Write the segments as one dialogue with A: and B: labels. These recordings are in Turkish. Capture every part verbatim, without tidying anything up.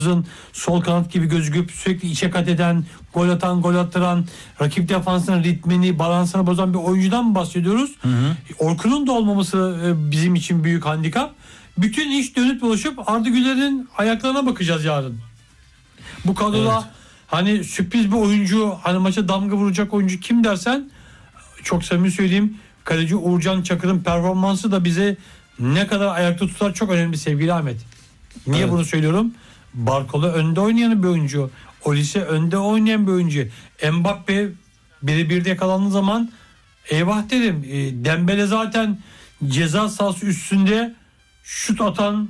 A: sol kanat gibi gözüküp sürekli içe kat eden, gol atan, gol attıran, rakip defansının ritmini, balansını bozan bir oyuncudan mı bahsediyoruz? Hı hı. Orkun'un da olmaması bizim için büyük handikap. Bütün iş dönüp dolaşıp Arda Güler'in ayaklarına bakacağız yarın. Bu kadroda evet. Hani sürpriz bir oyuncu, hani maça damga vuracak oyuncu kim dersen, çok samimi söyleyeyim, kaleci Uğurcan Çakır'ın performansı da bize ne kadar ayakta tutar çok önemli sevgili Ahmet. Niye evet. Bunu söylüyorum? Barcola önde oynayan bir oyuncu. Olise önde oynayan bir oyuncu. Mbappe biri birde yakalandığı zaman eyvah dedim. E, Dembele zaten ceza sahası üstünde şut atan,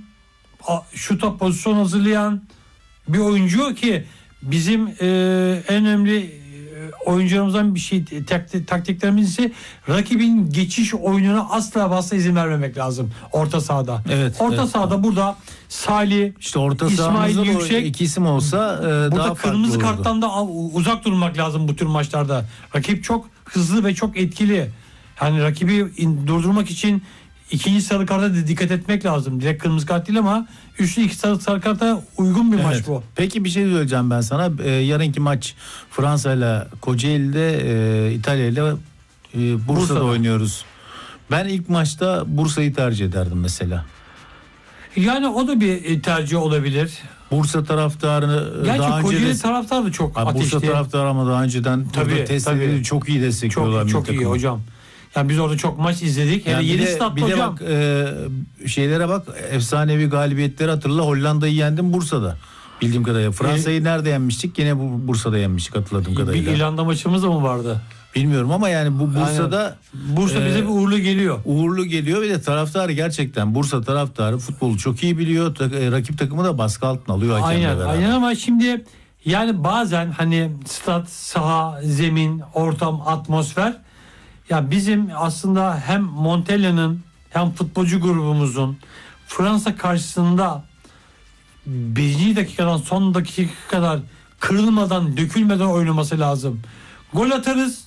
A: şuta pozisyon hazırlayan bir oyuncu ki bizim e, en önemli oyuncularımızdan bir şey taktik, taktiklerimiz ise rakibin geçiş oyununa asla asla izin vermemek lazım orta sahada. Evet, orta evet. sahada burada Salih,
B: işte orta
A: İsmail Yüksek
B: iki isim olsa e,
A: burada
B: daha
A: kırmızı karttan da uzak durmak lazım bu tür maçlarda. Rakip çok hızlı ve çok etkili. Yani rakibi durdurmak için ikinci sarı karta da dikkat etmek lazım. Direkt kırmızı kart değil ama üçlü iki sarı, sarı karta uygun bir evet. Maç bu.
B: Peki bir şey söyleyeceğim ben sana. Ee, yarınki maç Fransa ile Kocaeli'de, e, İtalya ile e, Bursa'da, Bursa'da oynuyoruz. Ben ilk maçta Bursa'yı tercih ederdim mesela.
A: Yani o da bir tercih olabilir.
B: Bursa taraftarını
A: Gerçi
B: daha önce
A: Kocaeli
B: de,
A: taraftarı da çok
B: abi,
A: ateşli.
B: Bursa taraftarı ama daha önceden tabii, testleri çok iyi destekliyorlar.
A: Çok, çok iyi hocam. Yani biz orada çok maç izledik. Yani yeni statta hocam.
B: Bak, e, şeylere bak, efsanevi galibiyetleri hatırla. Hollanda'yı yendim Bursa'da. Bildiğim kadarıyla. Fransa'yı ee, nerede yenmiştik? Yine bu Bursa'da yenmiştik hatırladığım kadarıyla.
A: Bir İrlanda maçımız da mı vardı?
B: Bilmiyorum ama yani bu Bursa'da
A: yani, Bursa e, bize bir uğurlu geliyor.
B: Uğurlu geliyor ve de taraftarı gerçekten Bursa taraftarı futbolu çok iyi biliyor. Ta, rakip takımı da baskı altına alıyor.
A: Aynen, aynen ama şimdi yani bazen hani stat, saha, zemin, ortam, atmosfer, ya bizim aslında hem Montella'nın hem futbolcu grubumuzun Fransa karşısında birinci dakikadan son dakika kadar kırılmadan, dökülmeden oynaması lazım. Gol atarız,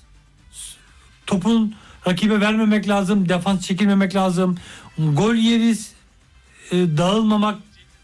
A: topun rakibe vermemek lazım, defans çekilmemek lazım. Gol yeriz, e, dağılmamak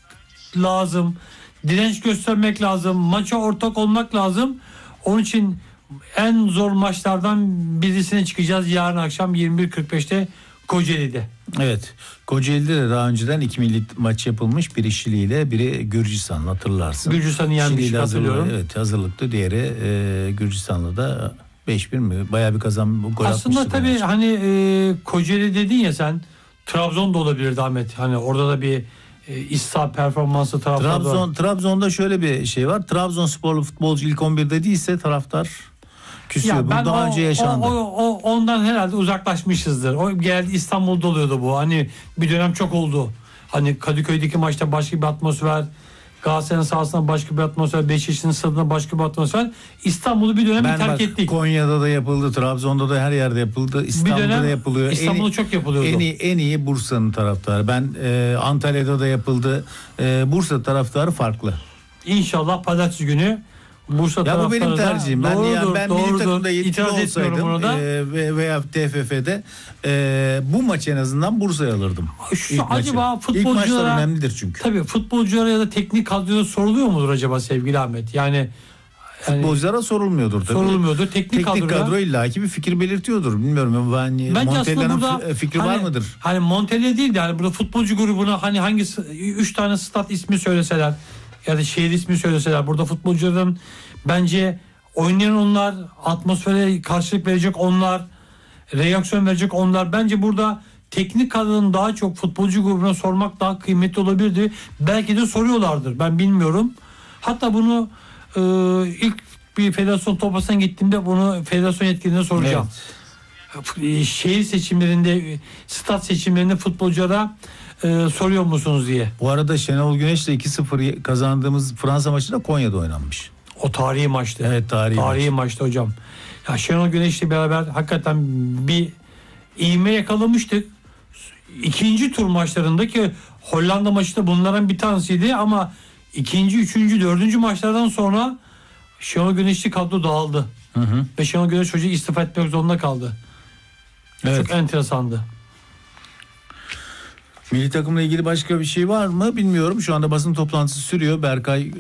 A: lazım, direnç göstermek lazım, maça ortak olmak lazım. Onun için en zor maçlardan birisine çıkacağız yarın akşam yirmi bir kırk beşte Kocaeli'de.
B: Evet. Kocaeli'de de daha önceden iki milli maç yapılmış. Biri Şili ile biri Gürcistan, hatırlarsın.
A: Gürcistan'ı yenmiş hatırlıyorum.
B: Evet, hazırlıklı. Diğeri e, Gürcistan'la da beş bir mi? Bayağı bir kazan gol
A: aslında tabii hani e, Kocaeli dedin ya sen, Trabzon da olabilirdi Ahmet. Hani orada da bir e, İsta performansı taraftarda.
B: Trabzon, Trabzon'da şöyle bir şey var. Trabzonsporlu futbolcu ilk on birde değilse taraftar küsüyor.
A: Ya
B: bu daha
A: o,
B: önce yaşandı.
A: O, o, o, ondan herhalde uzaklaşmışızdır. O geldi, İstanbul'da oluyordu bu. Hani bir dönem çok oldu. Hani Kadıköy'deki maçta başka bir atmosfer, Galatasaray'ın sahasında başka bir atmosfer, Beşiktaş'ın stadında başka bir atmosfer. İstanbul'u bir dönem ben terk bak, ettik.
B: Konya'da da yapıldı, Trabzon'da da her yerde yapıldı. İstanbul'da da yapılıyor.
A: İstanbul'da çok yapılıyordu.
B: En iyi, en iyi Bursa'nın taraftarı. Ben e, Antalya'da da yapıldı. E, Bursa taraftarı farklı.
A: İnşallah pazartesi günü Bursa
B: ya bu benim tercihim. Ben,
A: doğrudur,
B: yani ben milli takımda yetkili olsaydım
A: e,
B: veya T F F'de e, bu maç en azından Bursa'ya alırdım.
A: Şu İlk acaba maçı. futbolculara,
B: İlk maçlar önemlidir çünkü.
A: Tabii futbolculara ya da teknik kadroya soruluyor mudur acaba sevgili Ahmet? Yani
B: futbolculara yani, sorulmuyordur tabii.
A: Sorulmuyordur. Teknik,
B: teknik
A: kadroya,
B: kadro illaki bir fikir belirtiyordur. Bilmiyorum ben. Montella'nın fikri
A: hani,
B: var mıdır?
A: Hani Montella değil de yani burada futbolcu grubuna hani hangi üç tane stat ismi söyleseler ya da şehir ismi söyleseler, burada futbolcuların bence oynayan onlar, atmosfere karşılık verecek onlar, reaksiyon verecek onlar. Bence burada teknik kadronun daha çok futbolcu grubuna sormak daha kıymetli olabilirdi. Belki de soruyorlardır. Ben bilmiyorum. Hatta bunu e, ilk bir federasyon toplantısına gittiğimde bunu federasyon yetkililerine soracağım. Evet. Şehir seçimlerinde, stat seçimlerinde futbolculara e, soruyor musunuz diye.
B: Bu arada Şenol Güneş'le iki sıfır kazandığımız Fransa maçı da Konya'da oynanmış.
A: O tarihi maçtı.
B: Evet, tarihi,
A: tarihi
B: maç.
A: maçtı hocam. Ya Şenol Güneş'le beraber hakikaten bir ivme yakalamıştık. İkinci tur maçlarındaki Hollanda maçı da bunların bir tanesiydi ama ikinci, üçüncü, dördüncü maçlardan sonra Şenol Güneş'li kadro dağıldı. Hı hı. Ve Şenol Güneş Hoca istifa etmek zorunda kaldı. Evet. Çok enteresandı.
B: Milli takımla ilgili başka bir şey var mı bilmiyorum. Şu anda basın toplantısı sürüyor. Berkay